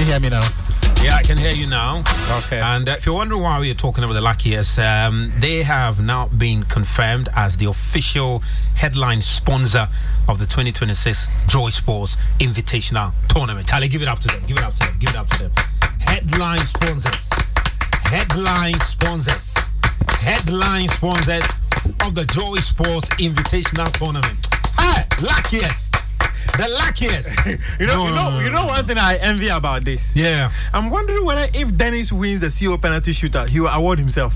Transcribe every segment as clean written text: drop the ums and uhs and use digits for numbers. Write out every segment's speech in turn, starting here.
you hear me now? Yeah, I can hear you now. Okay. And if you're wondering why we are talking about the Luckiest, they have now been confirmed as the official headline sponsor of the 2026 Joy Sports Invitational Tournament. Charlie, give it up to them. Give it up to them. Give it up to them. Headline sponsors. Headline sponsors. Headline sponsors of the Joy Sports Invitational Tournament. Hey, Luckiest. The Luckiest. You know one thing I envy about this. Yeah. I'm wondering whether if Dennis wins the CO penalty shootout, he will award himself.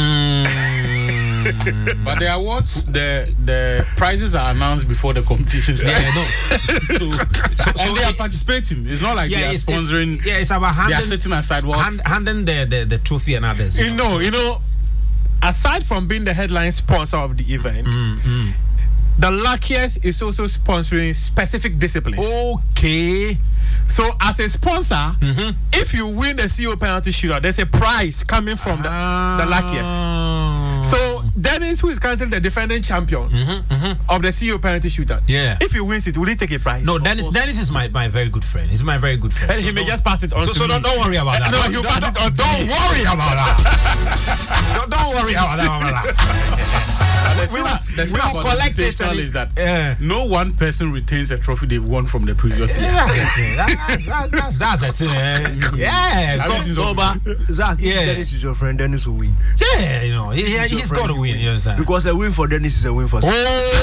But the awards, the prizes are announced before the competition starts. Yeah, no. so they are participating. It's not like they are sponsoring. It's about handing. They are sitting aside. Handing the trophy and others. You know. Aside from being the headline sponsor of the event, the Luckiest is also sponsoring specific disciplines. Okay. So as a sponsor, if you win the CO penalty shootout, there's a prize coming from the Luckiest. So Dennis, who is currently the defending champion of the CO penalty shootout, if he wins it, will he take a prize? No, Dennis is my very good friend. He's my very good friend. And he may just pass it on to me. So don't worry about that. No, he'll pass it on to me. Don't worry about that. Don't worry about that. The thing about collect it is that no one person retains a trophy they've won from the previous year. That's it. Yeah. Zach, Dennis is your friend, Dennis will win. Yeah, you know, he's got to win. You understand? Because a win for Dennis is a win for us.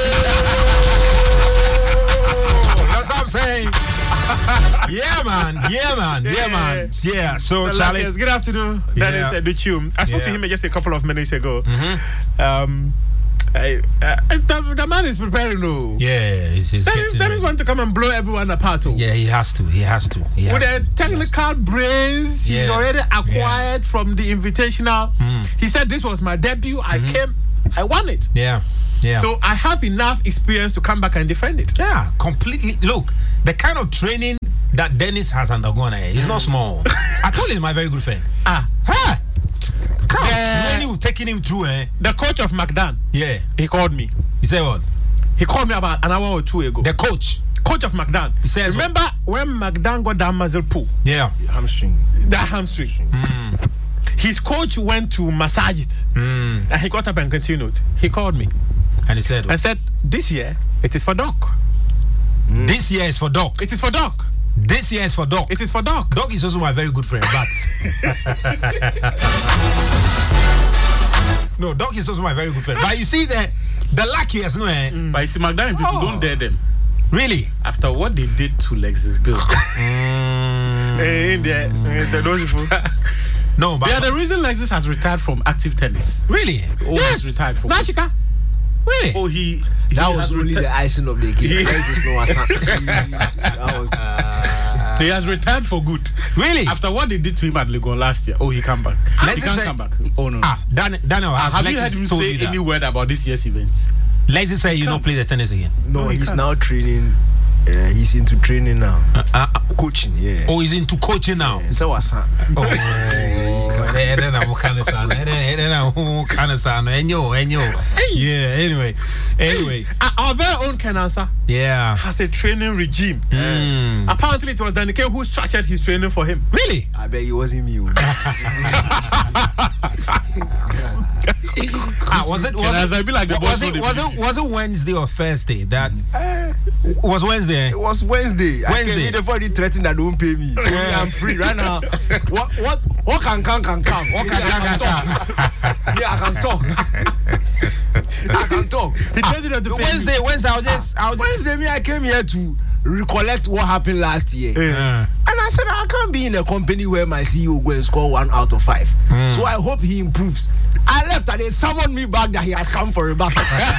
That's what I'm saying. Yeah, man. Yeah. So, Charlie. Good afternoon. Dennis Duchum. I spoke to him just a couple of minutes ago. The man is preparing. Dennis wants to come and blow everyone apart. Yeah, he has to. With the technical brains he's already acquired from the Invitational. He said this was my debut. I came, I won it. Yeah. So I have enough experience to come back and defend it. Yeah, completely. Look, the kind of training that Dennis has undergone is not small. I told him, my very good friend. Training was taking him through. The coach of McDan. Yeah. He called me. He said what? He called me about an hour or two ago. The coach of McDan. He says, remember when McDan got that muzzle pull? Yeah. The hamstring. His coach went to massage it. And he got up and continued. He called me. And he said, this year, it is for Doc. This year is for Doc. It is for Doc. This year is for Doc. It is for Doc. Doc is also my very good friend, but no, Doc is also my very good friend. But you see the Luckiest, no? But you see, McDonald people don't dare them. Really? After what they did to Lexus Bill. No, but they are the reason Lexus has retired from active tennis. Really? He's retired from. Nashika. Really? Oh, that was only the icing of the cake. He has retired for good. Really? After what they did to him at Legon last year. Oh, he come back. He can't come back. Oh no. Daniel, have you heard him say any word about this year's events? Let's just say you don't play the tennis again. No, he's now training. He's into training now. Coaching, yeah. Oh, he's into coaching now. So what's that? Yeah, anyway. Our very own Kenansa has a training regime. Apparently it was Danike who structured his training for him. Really? I bet it wasn't me. Was it Wednesday or Thursday? That was Wednesday. It was Wednesday. I came in before they threatened that don't pay me. So I'm free right now. What can come? What can talk? Yeah, I can talk. I can talk. He told you that to pay Wednesday. Wednesday, I came here to recollect what happened last year. And I said, I can't be in a company where my CEO go and score 1 out of 5. So I hope he improves. I left and they summoned me back that he has come for a bath.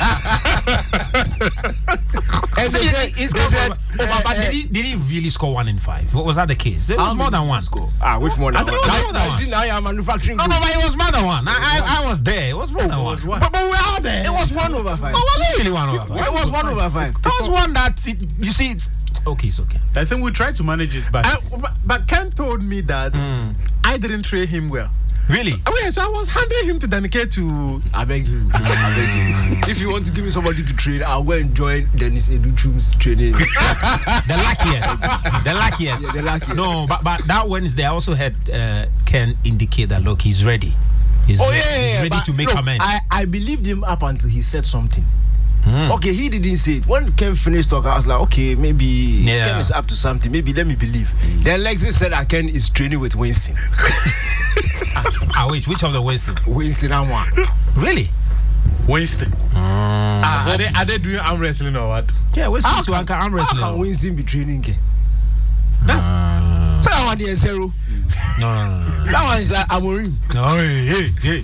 And they said, but did he really score 1 in 5? Was that the case? There was more than one. Which more than one? Now you are manufacturing. No, but it was more than one. I was there. It was more than one. But we were out there. It was 1 over 5. Oh, was it really 1 over 5? It was 1 over 5. That was one that you see. Okay, it's okay. I think we tried to manage it, but Ken told me that I didn't train him well. Really? Oh, yes, I was handing him to dedicate to. I beg you. I beg you. If you want to give me somebody to train, I'll go and join Dennis Educhum's training. The luckiest. Yeah, the luckiest. No, but that Wednesday, I also had Ken indicate that, look, he's ready. He's ready to make amends. I believed him up until he said something. Okay, he didn't say it. When Ken finished talking, I was like, okay, maybe Ken is up to something. Maybe let me believe. Then Lexi said that Ken is training with Winston. Wait, which of the Winston? Winston and one. Really? Winston. Are they doing arm wrestling or what? Yeah, Winston to anchor arm wrestling. How can Winston be training Ken? That's so that one there zero. No. That one is like Amorim. No, hey.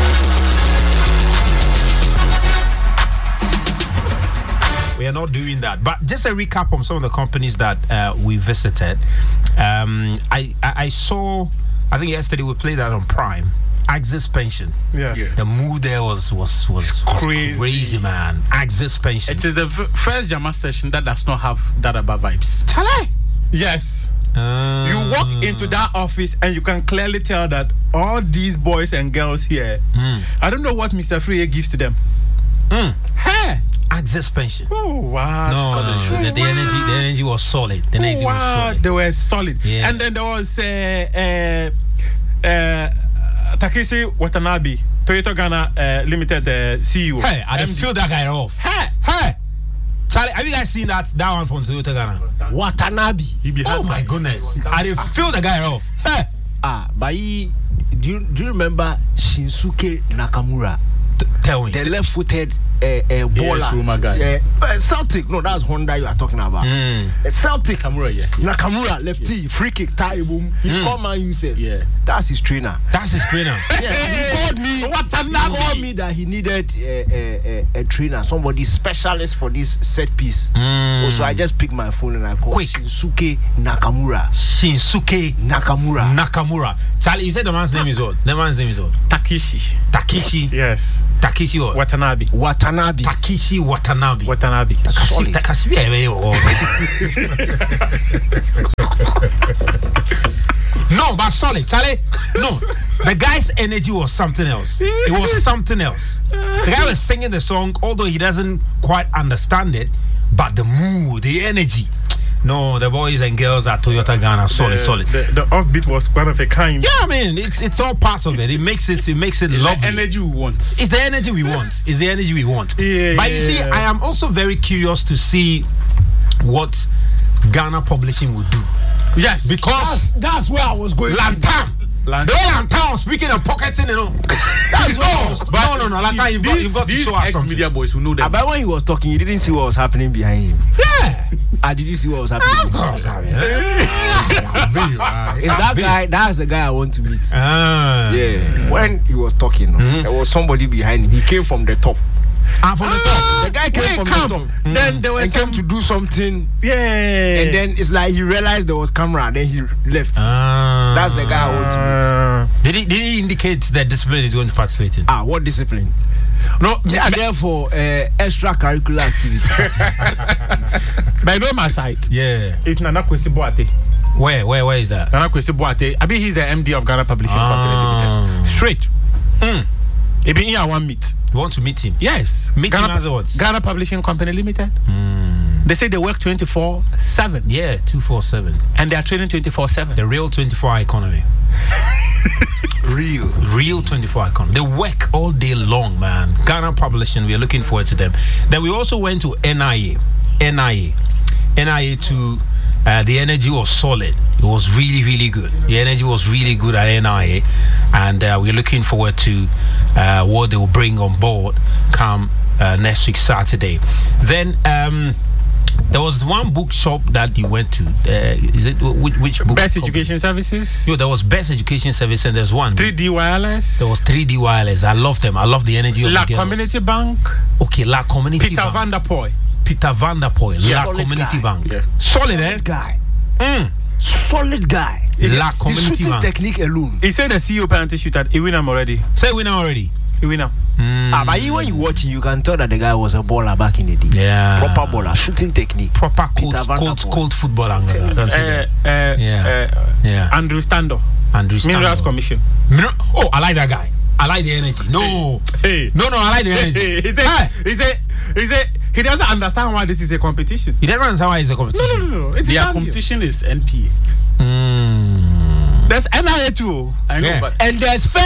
We are not doing that. But just a recap on some of the companies that we visited. I saw, I think yesterday we played that on Prime. Axis Pension. Yeah. The mood there was crazy, man. Axis Pension. It is the first Jama session that does not have Dadaba vibes. Chale? Yes. You walk into that office and you can clearly tell that all these boys and girls here, I don't know what Mr. Free gives to them. Hey. Axis Pension. Oh wow! No. The energy was solid. The energy was solid. They were solid. Yeah. And then there was Takeshi Watanabe, Toyota Ghana Limited CEO. Hey, I didn't feel that guy off. Hey, Charlie, have you guys seen that one from Toyota Ghana? Watanabe. Oh my goodness! I didn't feel the guy off. Hey. But do you remember Shinsuke Nakamura? Tell me. The left-footed baller. Celtic. No, that's Honda you are talking about. Celtic. Nakamura, yes. Nakamura, lefty, free kick, tie boom. He's called Man Yusuf. Yeah. That's his trainer. Yeah, he called me. He called me that he needed a trainer, somebody specialist for this set piece. So I just picked my phone and I called Shinsuke Nakamura. Charlie, you said the man's name is what? Takeshi. Yes. Takeshi what? Watanabe. Takeshi Watanabe. Solid. No, but solid, Charlie. No, the guy's energy was something else. It was something else. The guy was singing the song, although he doesn't quite understand it, but the mood, the energy. No, the boys and girls at Toyota Ghana, solid. The offbeat was one of a kind. Yeah, I mean, it's all part of it. It makes it lovely. The energy we want. It's the energy we want. It's the energy we want. Yeah, but you see, I am also very curious to see what Ghana Publishing will do. Yes, because that's where I was going. Lantam. Lantam speaking and pocketing, you know. That's all. No. Lantam, you've got to show us something. Media boys who know that. But when he was talking, you didn't see what was happening behind him. Yeah. Did you see what was happening? Of course, I mean. It's that guy. That's the guy I want to meet. Yeah. When he was talking, there was somebody behind him. He came from the top. From the top. The guy came from the top. Then there was came to do something. Yeah. And then it's like he realized there was camera. Then he left. That's the guy I want to meet. Did he indicate that discipline is going to participate in? What discipline? No, they are there for extracurricular activity. By no my side. Yeah. It's Nana Kwesi Boate. Where is that? Nana Kwesi Boate. I mean, he's the MD of Ghana Publishing Company Limited. Straight. He been here one meet. You want to meet him? Yes. Meet him as what? Ghana Publishing Company Limited. They say they work 24/7. Yeah, 247. And they are trading 24/7. The real 24-hour economy. Real 24-hour economy. They work all day long, man. Ghana Publishing, we are looking forward to them. Then we also went to NIA to the energy was solid. It was really good. The energy was really good at NIA, and we're looking forward to what they will bring on board come next week Saturday. Then there was one bookshop that you went to. Is it which book? Best Education Services. Yo, there was Best Education Service, and there's one 3D Wireless. There was 3D Wireless. I love them. I love the energy of La the girls. Community Bank. Okay, La Community Peter Bank. Van der Poel. La Community Bank. Yeah. Solid guy. Solid guy. La Community Bank. Technique alone. He said the CEO penalty shooter. He win him already. Say winner already. He win him. But when you watching, you can tell that the guy was a baller back in the day. Yeah. Proper baller, shooting technique. Proper cold football angle. Andrew Stando. Minerals Commission. Oh, I like that guy. I like the energy. No, I like the energy. He doesn't understand why this is a competition. He doesn't understand why it's a competition. No. Their competition is NPA. There's NIA too. I know, but and there's fair